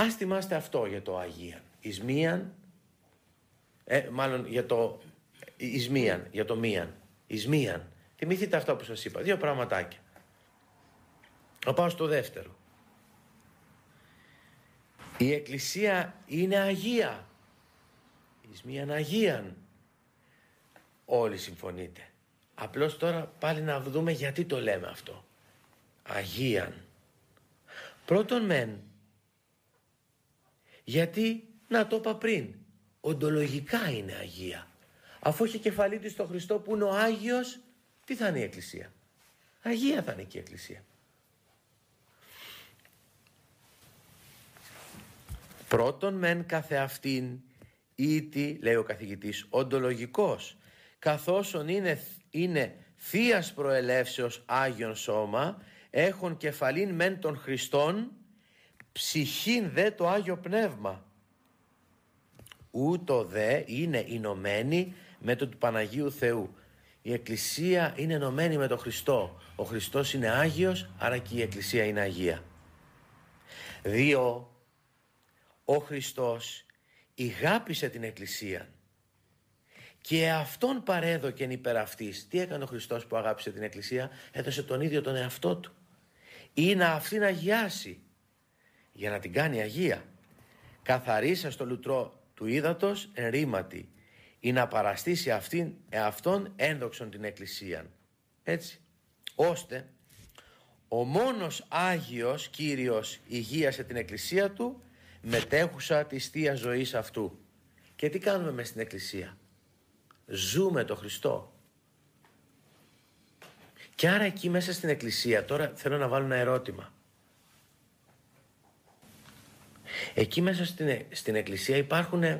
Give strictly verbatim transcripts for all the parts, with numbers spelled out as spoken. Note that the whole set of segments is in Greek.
Ας θυμάστε αυτό για το Αγίαν. Εις μίαν, ε, μάλλον για το εις μίαν, για το μίαν. Εις μίαν. Θυμηθείτε αυτό που σας είπα. Δύο πραγματάκια. Θα πάω στο δεύτερο. Η Εκκλησία είναι Αγία. Εις μίαν Αγίαν. Όλοι συμφωνείτε. Απλώς τώρα πάλι να δούμε γιατί το λέμε αυτό. Αγίαν. Πρώτον μεν, γιατί, να το είπα πριν, οντολογικά είναι Αγία. Αφού έχει κεφαλή της στο Χριστό που είναι ο Άγιος, τι θα είναι η Εκκλησία? Αγία θα είναι και η Εκκλησία. Πρώτον μεν καθεαυτήν ήτι, λέει ο καθηγητής, οντολογικός, καθώς είναι, είναι θείας προελεύσεως Άγιον σώμα, έχουν κεφαλήν μεν των Χριστών, ψυχήν δε το Άγιο Πνεύμα. Ούτω δε είναι ενωμένη με το του Παναγίου Θεού. Η Εκκλησία είναι ενωμένη με τον Χριστό. Ο Χριστός είναι Άγιος, άρα και η Εκκλησία είναι Αγία. Δύο, ο Χριστός ηγάπησε την Εκκλησία και αυτόν παρέδωκεν υπέρ αυτής. Τι έκανε ο Χριστός που αγάπησε την Εκκλησία? Έδωσε τον ίδιο τον εαυτό του, ή να αυτήν αγιάσει, για να την κάνει Αγία. Καθαρίσα στο λουτρό του ύδατος εν ρήματι, ή να παραστήσει αυτήν εαυτόν ένδοξον την Εκκλησία. Έτσι, ώστε ο μόνος Άγιος Κύριος ηγίασε την Εκκλησία του, μετέχουσα της θείας ζωής αυτού. Και τι κάνουμε μες στην Εκκλησία? Ζούμε το Χριστό. Και άρα εκεί μέσα στην Εκκλησία, τώρα θέλω να βάλω ένα ερώτημα. Εκεί μέσα στην, στην Εκκλησία υπάρχουν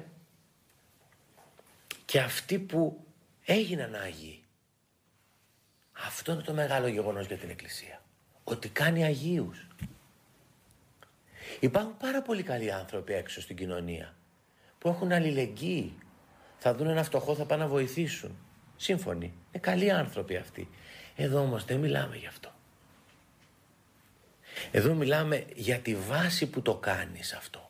και αυτοί που έγιναν Άγιοι. Αυτό είναι το μεγάλο γεγονός για την Εκκλησία. Ότι κάνει Αγίους. Υπάρχουν πάρα πολλοί καλοί άνθρωποι έξω στην κοινωνία που έχουν αλληλεγγύη. Θα δουν ένα φτωχό, θα πάνε να βοηθήσουν. Σύμφωνοι. Είναι καλοί άνθρωποι αυτοί. Εδώ όμως δεν μιλάμε γι' αυτό. Εδώ μιλάμε για τη βάση που το κάνεις αυτό.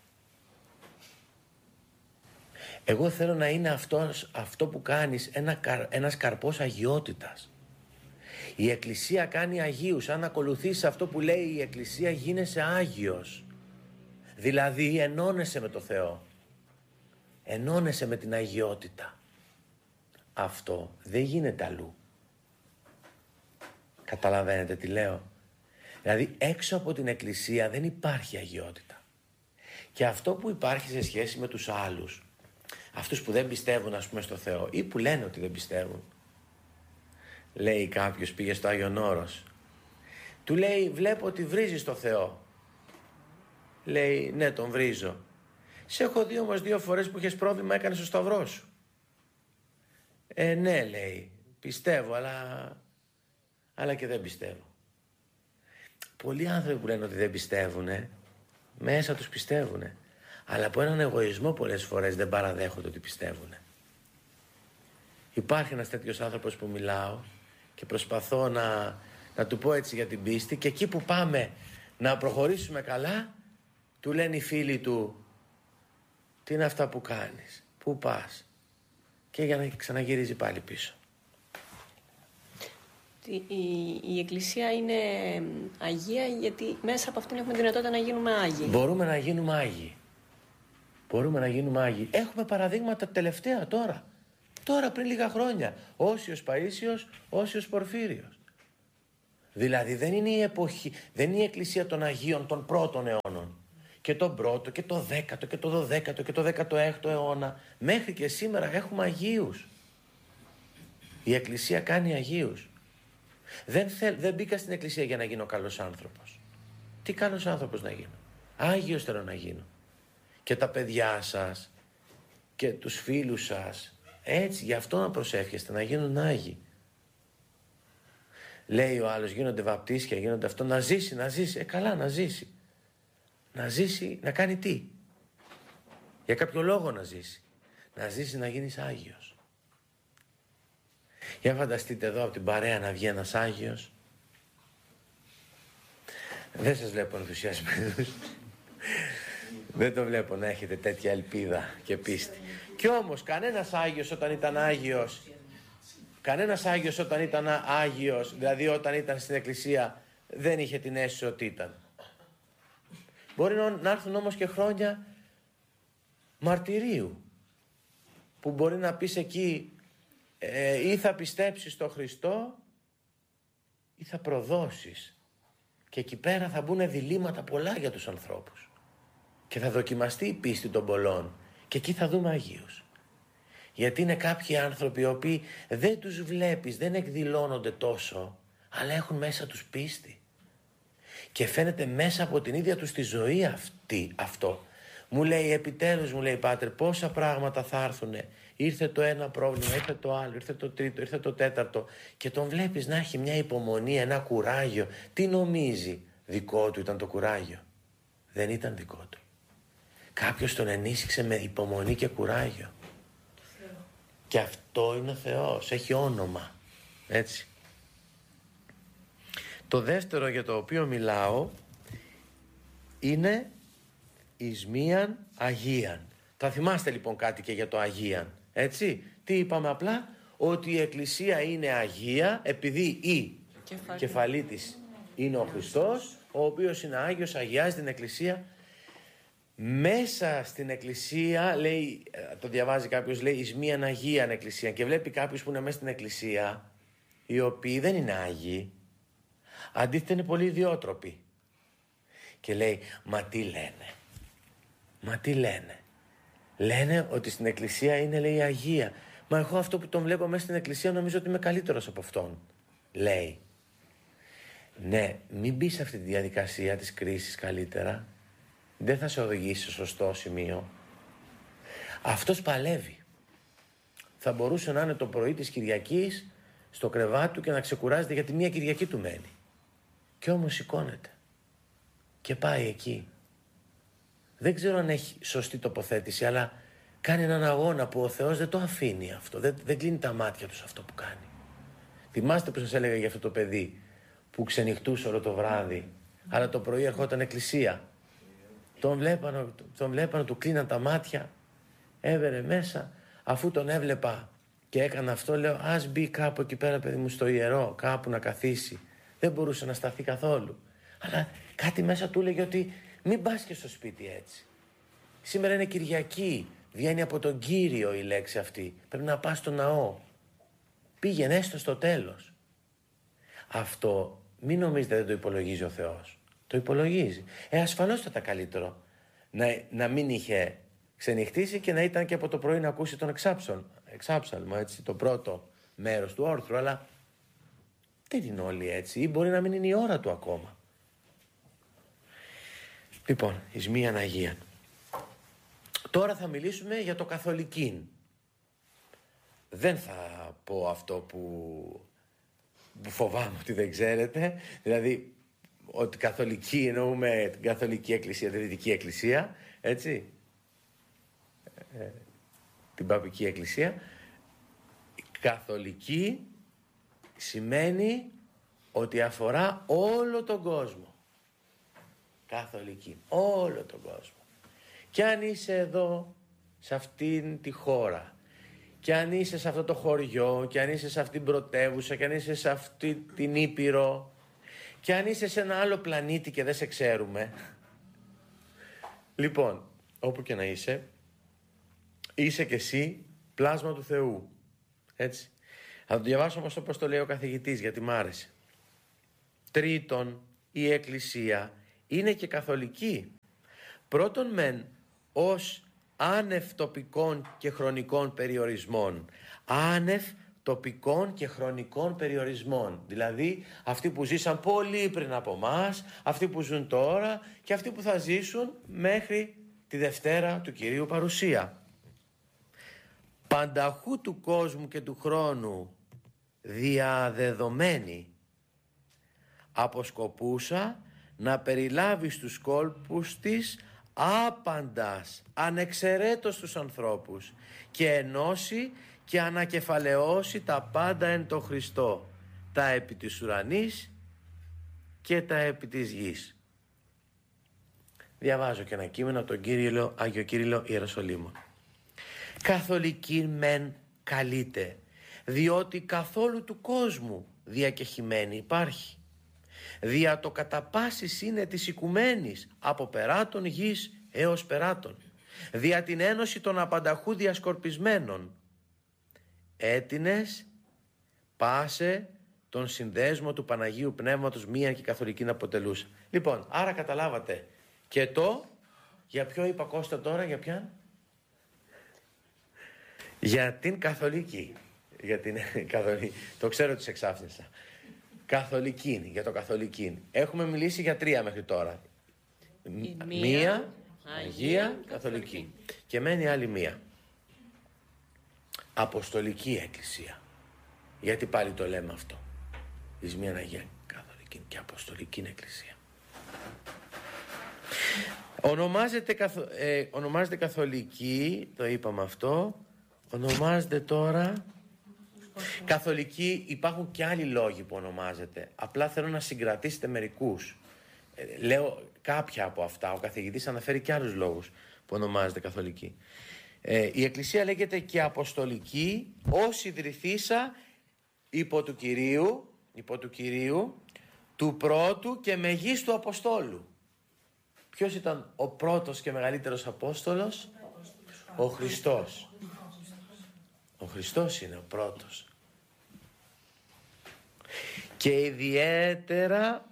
Εγώ θέλω να είναι αυτός, αυτό που κάνεις ένα, ένας καρπός αγιότητας. Η Εκκλησία κάνει Αγίους. Αν ακολουθείς αυτό που λέει η Εκκλησία, γίνεσαι Άγιος. Δηλαδή ενώνεσαι με το Θεό. Ενώνεσαι με την αγιότητα. Αυτό δεν γίνεται αλλού. Καταλαβαίνετε τι λέω? Δηλαδή έξω από την Εκκλησία δεν υπάρχει αγιότητα. Και αυτό που υπάρχει σε σχέση με τους άλλους, αυτούς που δεν πιστεύουν ας πούμε στο Θεό ή που λένε ότι δεν πιστεύουν, λέει κάποιος πήγε στο Άγιον Όρος, του λέει βλέπω ότι βρίζεις το Θεό. Λέει ναι, τον βρίζω. Σε έχω δει όμως δύο φορές που είχες πρόβλημα, έκανες το σταυρό σου. Ε ναι, λέει, πιστεύω αλλά, αλλά και δεν πιστεύω. Πολλοί άνθρωποι που λένε ότι δεν πιστεύουν, μέσα τους πιστεύουν, αλλά από έναν εγωισμό πολλές φορές δεν παραδέχονται ότι πιστεύουν. Υπάρχει ένας τέτοιος άνθρωπος που μιλάω και προσπαθώ να, να του πω έτσι για την πίστη, και εκεί που πάμε να προχωρήσουμε καλά, του λένε οι φίλοι του, τι είναι αυτά που κάνεις, πού πας, και για να ξαναγυρίζει πάλι πίσω. Η, η Εκκλησία είναι Αγία γιατί μέσα από αυτήν έχουμε δυνατότητα να γίνουμε Άγιοι. Μπορούμε να γίνουμε Άγιοι. Μπορούμε να γίνουμε Άγιοι. Έχουμε παραδείγματα τελευταία τώρα. Τώρα πριν λίγα χρόνια. Όσιος Παΐσιος, Όσιος Πορφύριος. Δηλαδή δεν είναι η εποχή, δεν είναι η Εκκλησία των Αγίων των πρώτων αιώνων. Και τον πρώτο και το δέκατο και το δωδέκατο και το δέκατο έκτο αιώνα. Μέχρι και σήμερα έχουμε Αγίους. Η Εκκλησία κάνει Αγίους. Δεν, θέλ, δεν μπήκα στην Εκκλησία για να γίνω καλός άνθρωπος. Τι καλός άνθρωπος να γίνω? Άγιος θέλω να γίνω. Και τα παιδιά σας και τους φίλους σας, έτσι, γι' αυτό να προσεύχεστε, να γίνουν Άγιοι. Λέει ο άλλος, γίνονται βαπτίσια, γίνονται αυτό, να ζήσει, να ζήσει. Ε, καλά, να ζήσει. Να ζήσει, να κάνει τι? Για κάποιο λόγο να ζήσει. Να ζήσει να γίνεις Άγιος. Για φανταστείτε εδώ από την παρέα να βγει ένας Άγιος. Δεν σας βλέπω ενθουσιασμένους. Δεν το βλέπω να έχετε τέτοια ελπίδα και πίστη. Κι όμως κανένας Άγιος όταν ήταν Άγιος, κανένας Άγιος όταν ήταν Άγιος, δηλαδή όταν ήταν στην Εκκλησία, δεν είχε την αίσθηση ότι ήταν. Μπορεί να έρθουν όμως και χρόνια μαρτυρίου, που μπορεί να πεις εκεί ε, ή θα πιστέψεις στο Χριστό ή θα προδώσεις. Και εκεί πέρα θα μπουν διλήμματα πολλά για τους ανθρώπους. Και θα δοκιμαστεί η πίστη των πολλών. Και εκεί θα δούμε Αγίους. Γιατί είναι κάποιοι άνθρωποι οι οποίοι δεν τους βλέπεις, δεν εκδηλώνονται τόσο, αλλά έχουν μέσα τους πίστη. Και φαίνεται μέσα από την ίδια τους τη ζωή αυτή, αυτό. Μου λέει επιτέλους, μου λέει Πάτερ, πόσα πράγματα θα έρθουνε. Ήρθε το ένα πρόβλημα, ήρθε το άλλο, ήρθε το τρίτο, ήρθε το τέταρτο. Και τον βλέπεις να έχει μια υπομονή, ένα κουράγιο. Τι νομίζει, δικό του ήταν το κουράγιο? Δεν ήταν δικό του. Κάποιος τον ενίσχυσε με υπομονή και κουράγιο. Και αυτό είναι ο Θεός, έχει όνομα. Έτσι. Το δεύτερο για το οποίο μιλάω είναι εις μίαν Αγίαν. Θα θυμάστε λοιπόν κάτι και για το Αγίαν. Έτσι. Τι είπαμε απλά? Ότι η Εκκλησία είναι Αγία επειδή η κεφαλή, κεφαλή της είναι ο Χριστός, ο οποίος είναι Άγιος, αγιάζει την Εκκλησία. Μέσα στην Εκκλησία, λέει, το διαβάζει κάποιος, λέει εις μίαν Αγίαν Εκκλησία, και βλέπει κάποιους που είναι μέσα στην Εκκλησία οι οποίοι δεν είναι Άγιοι, αντίθετα είναι πολύ ιδιότροποι, και λέει μα τι λένε, μα τι λένε λένε ότι στην Εκκλησία είναι, λέει, Αγία. Μα εγώ αυτό που τον βλέπω μέσα στην Εκκλησία νομίζω ότι είμαι καλύτερος από αυτόν, λέει. Ναι, μην μπεις σε αυτή τη διαδικασία της κρίσης καλύτερα. Δεν θα σε οδηγήσει στο σωστό σημείο. Αυτός παλεύει. Θα μπορούσε να είναι το πρωί της Κυριακής στο κρεβάτι του και να ξεκουράζεται, γιατί μία Κυριακή του μένει. Και όμως σηκώνεται και πάει εκεί. Δεν ξέρω αν έχει σωστή τοποθέτηση, αλλά κάνει έναν αγώνα που ο Θεός δεν το αφήνει αυτό. Δεν, δεν κλείνει τα μάτια του σε αυτό που κάνει. Θυμάστε που σας έλεγα για αυτό το παιδί που ξενυχτούσε όλο το βράδυ, αλλά το πρωί ερχόταν εκκλησία. Τον βλέπανε, τον βλέπανε, του κλείναν τα μάτια, έβερε μέσα. Αφού τον έβλεπα και έκανα αυτό, λέω ας μπει κάπου εκεί πέρα, παιδί μου, στο ιερό, κάπου να καθίσει. Δεν μπορούσε να σταθεί καθόλου. Αλλά κάτι μέσα του έλεγε ότι μην πας και στο σπίτι έτσι. Σήμερα είναι Κυριακή, βγαίνει από τον Κύριο η λέξη αυτή. Πρέπει να πας στο ναό. Πήγαινε έστω στο τέλος. Αυτό μην νομίζετε δεν το υπολογίζει ο Θεός. Το υπολογίζει. Ε, ασφαλώς θα ήταν καλύτερο να, να μην είχε ξενυχτήσει και να ήταν και από το πρωί να ακούσει τον εξάψαλμο, έτσι, το πρώτο μέρος του όρθρου, αλλά δεν είναι όλοι έτσι, ή μπορεί να μην είναι η ώρα του ακόμα. Λοιπόν, εις μίαν Αγίαν. Τώρα θα μιλήσουμε για το καθολικήν. Δεν θα πω αυτό που, που φοβάμαι ότι δεν ξέρετε, δηλαδή ότι καθολική εννοούμε την καθολική εκκλησία, τη δυτική εκκλησία, έτσι, ε, την παπική εκκλησία. Καθολική σημαίνει ότι αφορά όλο τον κόσμο. Καθολική, όλο τον κόσμο. Και αν είσαι εδώ, σε αυτήν τη χώρα, και αν είσαι σε αυτό το χωριό, και αν είσαι σε αυτήν την πρωτεύουσα, και αν είσαι σε αυτή την Ήπειρο, και αν είσαι σε ένα άλλο πλανήτη και δεν σε ξέρουμε, λοιπόν, όπου και να είσαι, είσαι και εσύ πλάσμα του Θεού. Έτσι. Θα το διαβάσω όμως όπως το λέει ο καθηγητής, γιατί μ' άρεσε. Τρίτον, η Εκκλησία είναι και καθολική. Πρώτον μεν ως άνευ τοπικών και χρονικών περιορισμών. Άνευ τοπικών και χρονικών περιορισμών. Δηλαδή αυτοί που ζήσαν πολύ πριν από μας, αυτοί που ζουν τώρα και αυτοί που θα ζήσουν μέχρι τη Δευτέρα του Κυρίου παρουσία. Πανταχού του κόσμου και του χρόνου διαδεδομένη, αποσκοπούσα να περιλάβει στους κόλπους της άπαντας, ανεξαιρέτως τους ανθρώπους, και ενώσει και ανακεφαλαιώσει τα πάντα εν το Χριστό, τα επί της ουρανής και τα επί της γης. Διαβάζω και ένα κείμενο από τον Κύριλλο, Άγιο Κύριλλο Ιεροσολύμων. Καθολική μεν καλείται, διότι καθόλου του κόσμου διακεχημένη υπάρχει. Δια το κατά πάσης είναι της οικουμένης, από περάτων γης έως περάτων. Δια την ένωση των απανταχού διασκορπισμένων. Έτινες πάσε τον συνδέσμο του Παναγίου Πνεύματος μίαν και καθολική να αποτελούσε. Λοιπόν, άρα καταλάβατε και το, για ποιο είπα Κώστα τώρα, για ποια? Για την καθολική. Για την καθολική. Το ξέρω ότι σε εξάφνησα. Καθολική, για το καθολική. Έχουμε μιλήσει για τρία μέχρι τώρα. Η μία, μία, Αγία, Αγία, Καθολική. Και μένει άλλη μία. Αποστολική Εκκλησία. Γιατί πάλι το λέμε αυτό. Εις μία Αγία Καθολική και Αποστολική Εκκλησία. Ονομάζεται, καθο, ε, ονομάζεται Καθολική, το είπαμε αυτό. Ονομάζεται τώρα Καθολική. Υπάρχουν και άλλοι λόγοι που ονομάζεται. Απλά θέλω να συγκρατήσετε μερικούς. Ε, λέω κάποια από αυτά. Ο καθηγητής αναφέρει και άλλους λόγους που ονομάζεται Καθολική. Ε, η Εκκλησία λέγεται και Αποστολική ως ιδρυθήσα υπό του Κυρίου, υπό του Κυρίου, του πρώτου και μεγίστου Αποστόλου. Ποιος ήταν ο πρώτος και μεγαλύτερος Απόστολος? Ο Χριστός. Ο Χριστός είναι ο πρώτος. Και ιδιαίτερα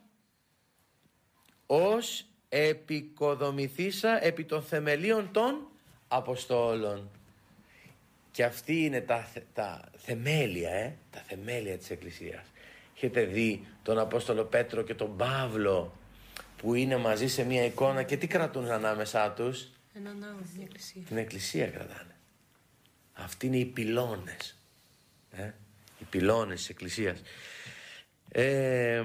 ως επικοδομηθήσα επί των θεμελίων των Αποστόλων. Και αυτή είναι τα, τα θεμέλια, ε, τα θεμέλια της Εκκλησίας. Έχετε δει τον Απόστολο Πέτρο και τον Παύλο που είναι μαζί σε μια εικόνα και τι κρατούν ανάμεσά τους? Ένα ναό, μια εκκλησία. Την Εκκλησία κρατάνε. Αυτοί είναι οι πυλώνες. Ε? Οι πυλώνες της Εκκλησίας. Ε,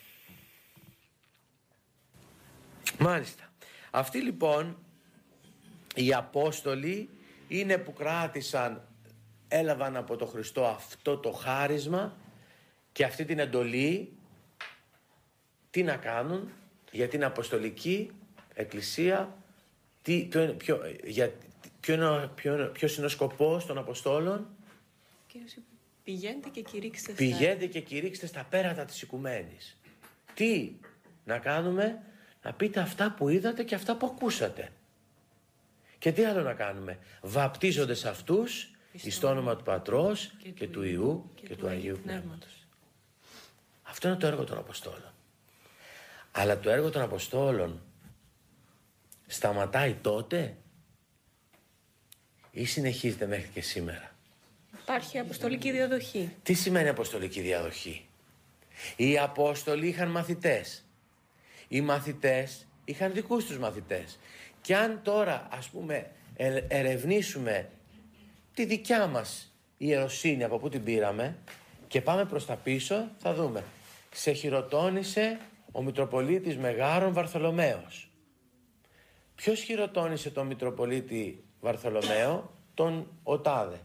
μάλιστα. Αυτοί λοιπόν οι Απόστολοι είναι που κράτησαν, έλαβαν από τον Χριστό αυτό το χάρισμα και αυτή την εντολή. Τι να κάνουν για την Αποστολική Εκκλησία? Τι, ποιο, ποιο, για, ποιο είναι, ποιο, ποιος είναι ο σκοπός των Αποστόλων? Κύριος είπε, πηγαίνετε και κηρύξτε στα... Πηγαίνετε και κηρύξτε στα πέρατα της οικουμένης. Τι να κάνουμε? Να πείτε αυτά που είδατε και αυτά που ακούσατε. Και τι άλλο να κάνουμε? Βαπτίζονται σε αυτούς εις το όνομα του Πατρός και, και του Υιού και, και του Αγίου Πνεύματος. Αυτό είναι το έργο των Αποστόλων. Αλλά το έργο των Αποστόλων σταματάει τότε ή συνεχίζεται μέχρι και σήμερα? Υπάρχει αποστολική διαδοχή. Τι σημαίνει αποστολική διαδοχή? Οι Απόστολοι είχαν μαθητές. Οι μαθητές είχαν δικούς τους μαθητές. Και αν τώρα ας πούμε ε, ερευνήσουμε τη δικιά μας ιεροσύνη, από πού την πήραμε, και πάμε προς τα πίσω, θα δούμε. Ξεχειροτώνησε ο Μητροπολίτης Μεγάρων Βαρθολομαίος. Ποιος χειροτώνησε τον Μητροπολίτη Βαρθολομαίο? Τον Οτάδε.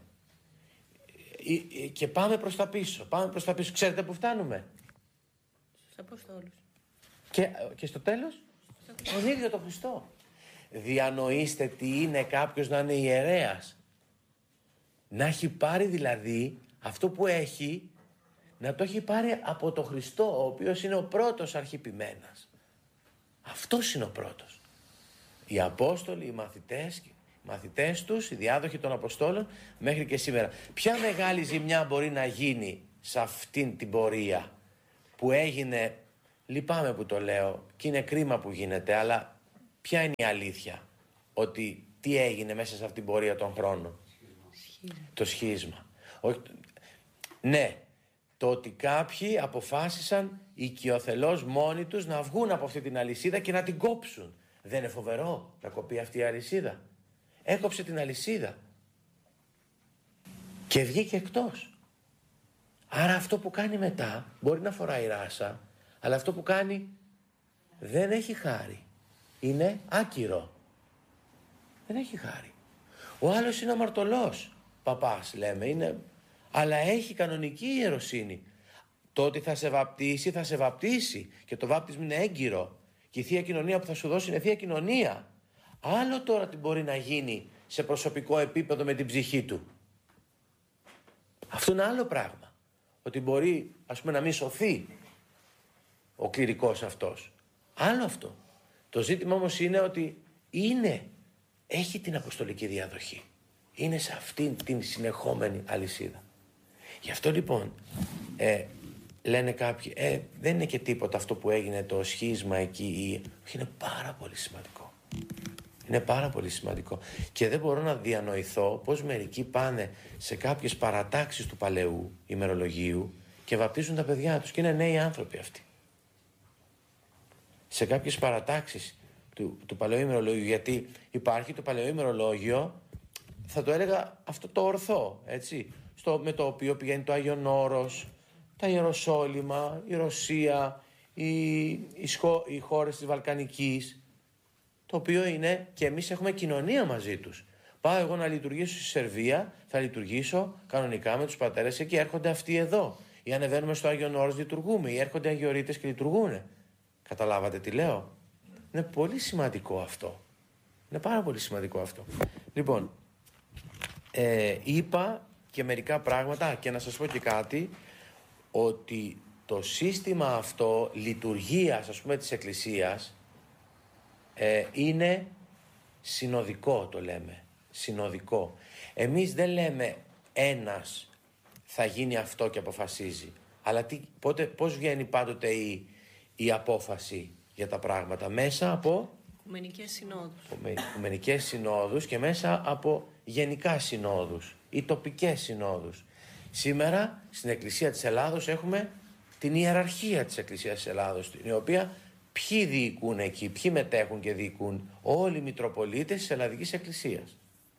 Και πάμε προς τα πίσω, πάμε προς τα πίσω. Ξέρετε που φτάνουμε? Στους Αποστόλους. Και, και στο τέλος, τον ίδιο τον Χριστό. Διανοείστε τι είναι κάποιος να είναι ιερέας. Να έχει πάρει δηλαδή αυτό που έχει, να το έχει πάρει από τον Χριστό, ο οποίος είναι ο πρώτος αρχιπημένας. Αυτός είναι ο πρώτος. Οι Απόστολοι, οι μαθητές, οι μαθητές τους, οι διάδοχοι των Αποστόλων μέχρι και σήμερα. Ποια μεγάλη ζημιά μπορεί να γίνει σε αυτήν την πορεία που έγινε? Λυπάμαι που το λέω και είναι κρίμα που γίνεται, αλλά ποια είναι η αλήθεια? Ότι τι έγινε μέσα σε αυτήν την πορεία των χρόνων? Σχίσμα. Το σχίσμα. Όχι, ναι, το ότι κάποιοι αποφάσισαν οικειοθελώς μόνοι τους να βγουν από αυτή την αλυσίδα και να την κόψουν. Δεν είναι φοβερό να κοπεί αυτή η αλυσίδα? Έκοψε την αλυσίδα και βγήκε εκτός. Άρα αυτό που κάνει μετά μπορεί να φοράει ράσα, αλλά αυτό που κάνει δεν έχει χάρη. Είναι άκυρο. Δεν έχει χάρη. Ο άλλος είναι αμαρτωλός παπάς, λέμε, είναι, αλλά έχει κανονική ιεροσύνη. Το ότι θα σε βαπτίσει, θα σε βαπτίσει και το βάπτισμα είναι έγκυρο Και η Θεία Κοινωνία που θα σου δώσει είναι Θεία Κοινωνία. Άλλο τώρα τι μπορεί να γίνει σε προσωπικό επίπεδο με την ψυχή του. Αυτό είναι άλλο πράγμα. Ότι μπορεί, ας πούμε, να μην σωθεί ο κληρικός αυτός. Άλλο αυτό. Το ζήτημα όμως είναι ότι είναι, έχει την αποστολική διαδοχή. Είναι σε αυτήν την συνεχόμενη αλυσίδα. Γι' αυτό λοιπόν ε, λένε κάποιοι, ε, δεν είναι και τίποτα αυτό που έγινε το σχίσμα εκεί. Ή... Είναι πάρα πολύ σημαντικό. Είναι πάρα πολύ σημαντικό. Και δεν μπορώ να διανοηθώ πως μερικοί πάνε σε κάποιες παρατάξεις του παλαιού ημερολογίου και βαπτίζουν τα παιδιά τους. Και είναι νέοι άνθρωποι αυτοί. Σε κάποιες παρατάξεις του, του παλαιού ημερολόγιου, γιατί υπάρχει το παλαιό ημερολόγιο, θα το έλεγα αυτό το ορθό, έτσι, στο, με το οποίο πηγαίνει το Άγιον Όρος, τα Ιεροσόλυμα, η Ρωσία, οι, οι, σχο, οι χώρες της Βαλκανικής, το οποίο είναι και εμείς έχουμε κοινωνία μαζί τους. Πάω εγώ να λειτουργήσω στη Σερβία, θα λειτουργήσω κανονικά με τους πατέρες εκεί, έρχονται αυτοί εδώ. Ή ανεβαίνουμε στο Άγιον Όρος, λειτουργούμε, ή έρχονται αγιορείτες και λειτουργούν. Καταλάβατε τι λέω? Είναι πολύ σημαντικό αυτό. Είναι πάρα πολύ σημαντικό αυτό. Λοιπόν, ε, είπα και μερικά πράγματα και να σας πω και κάτι, ότι το σύστημα αυτό λειτουργίας, ας πούμε, της Εκκλησίας ε, είναι συνοδικό, το λέμε. Συνοδικό. Εμείς δεν λέμε ένας θα γίνει αυτό και αποφασίζει. Αλλά τι, πότε, πώς βγαίνει πάντοτε η, η απόφαση για τα πράγματα? Μέσα από Οικουμενικές συνόδους. Οικουμενικές συνόδους και μέσα από γενικά συνόδους ή τοπικές συνόδους. Σήμερα στην Εκκλησία της Ελλάδος έχουμε την ιεραρχία της Εκκλησίας της Ελλάδος, η οποία ποιοι διοικούν εκεί, ποιοι μετέχουν και διοικούν? Όλοι οι Μητροπολίτες της Ελλαδικής Εκκλησίας.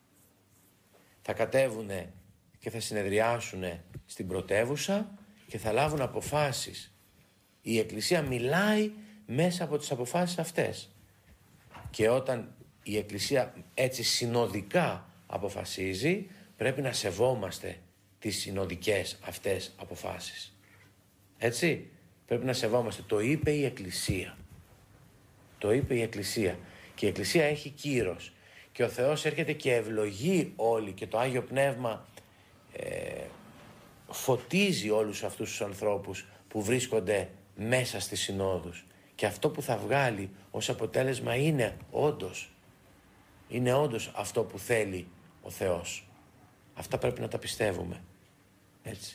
Θα κατέβουν και θα συνεδριάσουν στην πρωτεύουσα και θα λάβουν αποφάσεις. Η Εκκλησία μιλάει μέσα από τις αποφάσεις αυτές. Και όταν η Εκκλησία έτσι συνοδικά αποφασίζει, πρέπει να σεβόμαστε τις συνοδικές αυτές αποφάσεις. Έτσι, πρέπει να σεβόμαστε. Το είπε η Εκκλησία. Το είπε η Εκκλησία. Και η Εκκλησία έχει κύρος. Και ο Θεός έρχεται και ευλογεί όλοι και το Άγιο Πνεύμα ε, φωτίζει όλους αυτούς τους ανθρώπους που βρίσκονται μέσα στις συνόδους. Και αυτό που θα βγάλει ως αποτέλεσμα είναι όντως, είναι όντως αυτό που θέλει ο Θεός. Αυτά πρέπει να τα πιστεύουμε. Έτσι.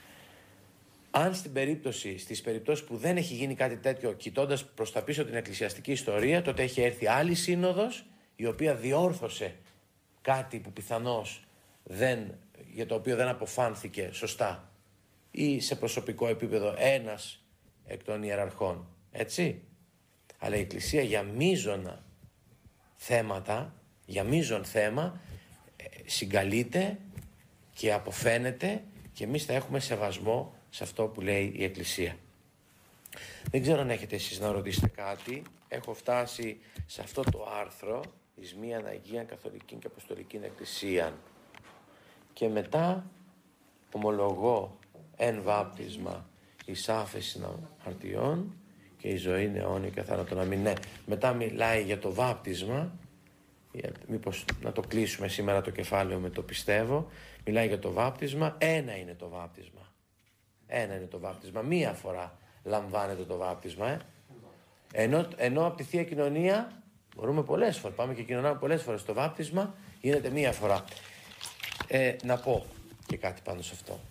Αν στην περίπτωση, στις περιπτώσεις που δεν έχει γίνει κάτι τέτοιο, κοιτώντας προς τα πίσω την εκκλησιαστική ιστορία, τότε έχει έρθει άλλη σύνοδος, η οποία διόρθωσε κάτι που πιθανώς δεν, για το οποίο δεν αποφάνθηκε σωστά, ή σε προσωπικό επίπεδο ένας εκ των ιεραρχών. Έτσι. Αλλά η Εκκλησία για μείζωνα θέματα, για μείζον θέμα, συγκαλείται και αποφαίνεται και εμείς θα έχουμε σεβασμό σε αυτό που λέει η Εκκλησία. Δεν ξέρω αν έχετε εσείς να ρωτήσετε κάτι. Έχω φτάσει σε αυτό το άρθρο, εις μίαν Αγίαν Καθολικήν και Αποστολικήν Εκκλησίαν. Και μετά ομολογώ εν βάπτισμα εις άφεσιν αμαρτιών και η ζωή είναι αιώνια και θάνατον. Αμήν. Ναι. Μετά μιλάει για το βάπτισμα. Μήπως να το κλείσουμε σήμερα το κεφάλαιο με το πιστεύω. Μιλάει για το βάπτισμα. Ένα είναι το βάπτισμα. Ένα είναι το βάπτισμα. Μία φορά λαμβάνεται το βάπτισμα. Ε. Ενώ, ενώ από τη Θεία Κοινωνία μπορούμε πολλές φορές. Πάμε και κοινωνάμε πολλές φορές. Το βάπτισμα γίνεται μία φορά. Ε, να πω και κάτι πάνω σε αυτό.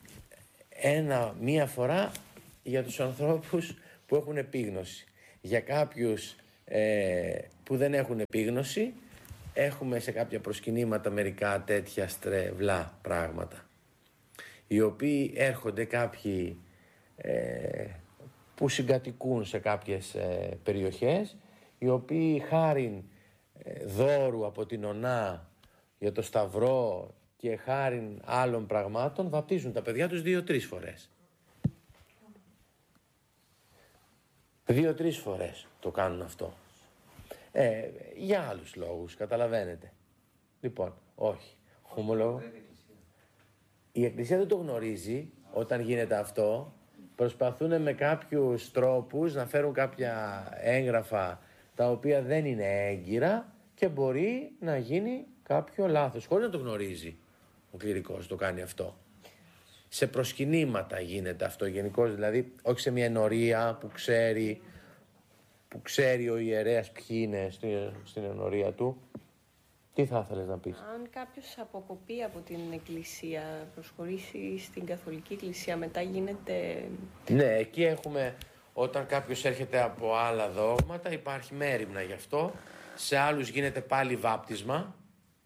Ένα, μία φορά για τους ανθρώπους που έχουν επίγνωση. Για κάποιους ε, που δεν έχουν επίγνωση, έχουμε σε κάποια προσκυνήματα μερικά τέτοια στρεβλά πράγματα, οι οποίοι έρχονται κάποιοι ε, που συγκατοικούν σε κάποιες ε, περιοχές, οι οποίοι χάριν ε, δώρου από την Ωνά για το Σταυρό και χάριν άλλων πραγμάτων βαπτίζουν τα παιδιά τους δύο-τρεις φορές. Δύο-τρεις φορές το κάνουν αυτό. Ε, για άλλους λόγους, καταλαβαίνετε. Λοιπόν, όχι. Ομολογώ. Η Εκκλησία δεν το γνωρίζει όταν γίνεται αυτό προσπαθούν με κάποιους τρόπους να φέρουν κάποια έγγραφα τα οποία δεν είναι έγκυρα και μπορεί να γίνει κάποιο λάθος, χωρίς να το γνωρίζει ο κληρικός, το κάνει αυτό. Σε προσκυνήματα γίνεται αυτό γενικώς, δηλαδή όχι σε μια ενορία που ξέρει, που ξέρει ο ιερέας ποιοι είναι στην ενορία του. Τι θα ήθελες να πεις? Αν κάποιος αποκοπεί από την εκκλησία, προσχωρήσει στην καθολική εκκλησία, μετά γίνεται... Ναι, εκεί έχουμε, όταν κάποιος έρχεται από άλλα δόγματα, υπάρχει μέριμνα γι' αυτό. Σε άλλους γίνεται πάλι βάπτισμα,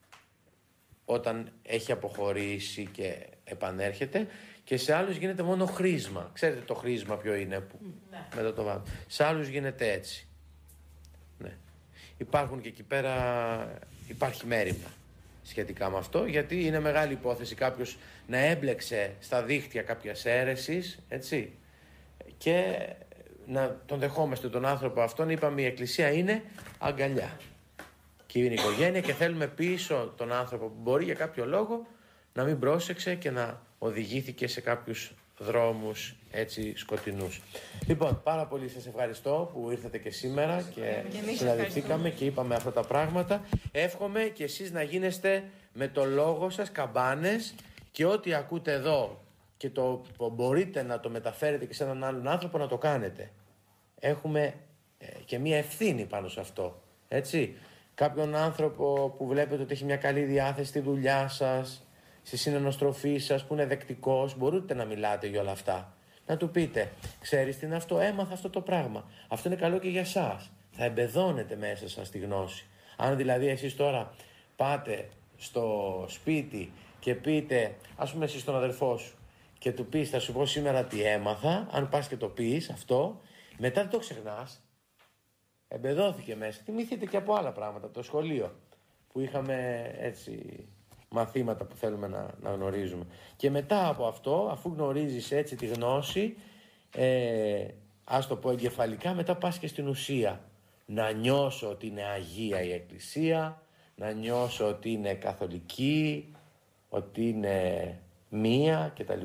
όταν έχει αποχωρήσει και επανέρχεται, και σε άλλους γίνεται μόνο χρήσμα. Ξέρετε το χρήσμα ποιο είναι, που... ναι. Μετά το βάπτισμα. Σε άλλους γίνεται έτσι. Ναι. Υπάρχουν και εκεί πέρα, υπάρχει μέριμνα σχετικά με αυτό, γιατί είναι μεγάλη υπόθεση κάποιος να έμπλεξε στα δίχτυα κάποιας αίρεσης, έτσι, και να τον δεχόμαστε τον άνθρωπο αυτόν. Είπαμε, η εκκλησία είναι αγκαλιά και είναι η οικογένεια, και θέλουμε πίσω τον άνθρωπο που μπορεί για κάποιο λόγο να μην πρόσεξε και να οδηγήθηκε σε κάποιους δρόμους έτσι σκοτεινούς. Λοιπόν, πάρα πολύ σας ευχαριστώ που ήρθατε και σήμερα και συναντηθήκαμε και είπαμε αυτά τα πράγματα. Εύχομαι και εσείς να γίνεστε με το λόγο σας καμπάνες, και ό,τι ακούτε εδώ και το μπορείτε να το μεταφέρετε και σε έναν άλλον άνθρωπο, να το κάνετε. Έχουμε ε, και μία ευθύνη πάνω σε αυτό, έτσι. Κάποιον άνθρωπο που βλέπετε ότι έχει μια καλή διάθεση στη δουλειά σας, στη συναναστροφή σας, που είναι δεκτικός, μπορείτε να μιλάτε για όλα αυτά. Να του πείτε, ξέρεις τι είναι αυτό, έμαθα αυτό το πράγμα. Αυτό είναι καλό και για σας. Θα εμπεδώνετε μέσα σας τη γνώση. Αν δηλαδή εσείς τώρα πάτε στο σπίτι και πείτε, ας πούμε εσείς στον αδερφό σου, και του πεις, θα σου πω σήμερα τι έμαθα, αν πας και το πεις αυτό, μετά δεν το ξεχνάς. Εμπεδώθηκε μέσα. Θυμηθείτε και από άλλα πράγματα, από το σχολείο, που είχαμε έτσι μαθήματα που θέλουμε να, να γνωρίζουμε. Και μετά από αυτό, αφού γνωρίζεις έτσι τη γνώση, ε, ας το πω εγκεφαλικά, μετά πας και στην ουσία. Να νιώσω ότι είναι Αγία η Εκκλησία, να νιώσω ότι είναι καθολική, ότι είναι μία κτλ.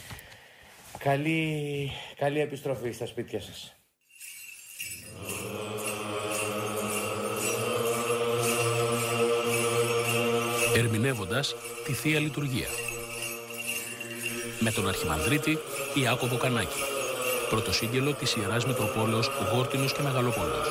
Καλή, καλή επιστροφή στα σπίτια σας. Ερμηνεύοντας τη Θεία Λειτουργία. Με τον Αρχιμανδρίτη Ιάκωβο Κανάκη, πρωτοσύγγελο της Ιεράς Μητροπόλεως Γόρτινος και Μεγαλοπόλεως.